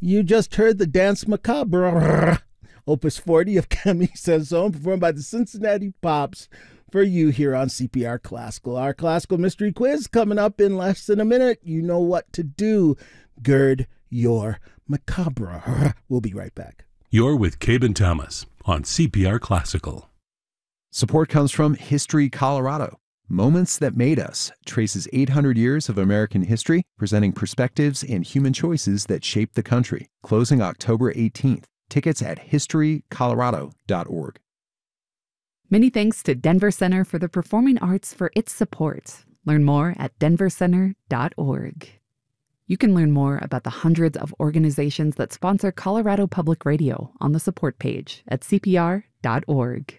You just heard the Dance Macabre, Opus 40 of Camille Saint-Saëns, performed by the Cincinnati Pops for you here on CPR Classical. Our classical mystery quiz coming up in less than a minute. You know what to do. Gird your macabre. We'll be right back. You're with Cabin Thomas on CPR Classical. Support comes from History Colorado. Moments That Made Us traces 800 years of American history, presenting perspectives and human choices that shaped the country. Closing October 18th. Tickets at historycolorado.org. Many thanks to Denver Center for the Performing Arts for its support. Learn more at denvercenter.org. You can learn more about the hundreds of organizations that sponsor Colorado Public Radio on the support page at cpr.org.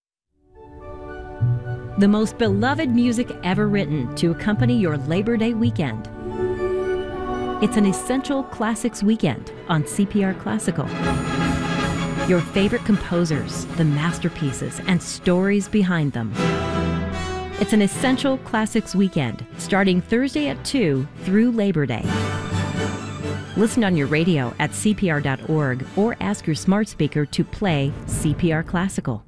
The most beloved music ever written to accompany your Labor Day weekend. It's an essential classics weekend on CPR Classical. Your favorite composers, the masterpieces, and stories behind them. It's an essential classics weekend starting Thursday at 2 through Labor Day. Listen on your radio at cpr.org or ask your smart speaker to play CPR Classical.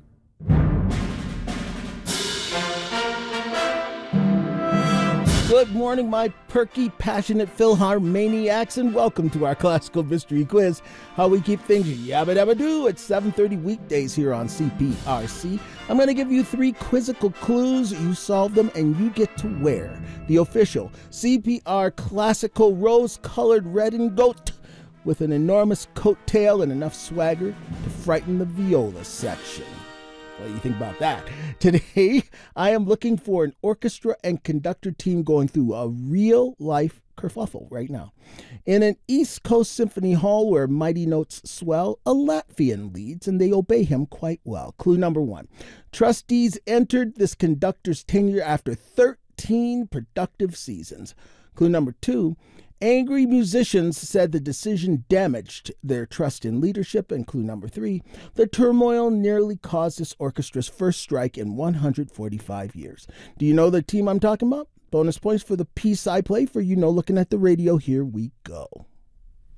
Good morning, my perky, passionate Philharmaniacs, and welcome to our classical mystery quiz. How we keep things yabba dabba do at 7:30 weekdays here on CPRC. I'm going to give you 3 quizzical clues. You solve them, and you get to wear the official CPR Classical rose-colored red and gold with an enormous coat tail and enough swagger to frighten the viola section. What do you think about that? Today, I am looking for an orchestra and conductor team going through a real-life kerfuffle right now. In an East Coast Symphony Hall where mighty notes swell, a Latvian leads, and they obey him quite well. Clue number 1. Trustees entered this conductor's tenure after 13 productive seasons. Clue number 2. Angry musicians said the decision damaged their trust in leadership. And clue number 3, the turmoil nearly caused this orchestra's first strike in 145 years. Do you know the team I'm talking about? Bonus points for the piece I play for you know looking at the radio. Here we go.